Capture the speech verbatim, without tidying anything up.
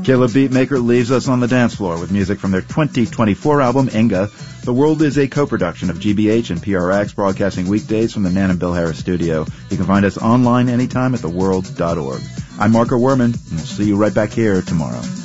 Caleb Beatmaker leaves us on the dance floor with music from their twenty twenty-four album, Inga. The World is a co-production of G B H and P R X, broadcasting weekdays from the Nan and Bill Harris studio. You can find us online anytime at the world dot org. I'm Marco Werman, and we'll see you right back here tomorrow.